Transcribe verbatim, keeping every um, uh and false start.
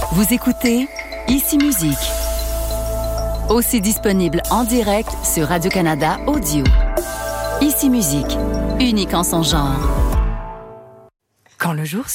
Vous écoutez Ici Musique. Aussi disponible en direct sur Radio-Canada Audio. Ici Musique, unique en son genre. Quand le jour se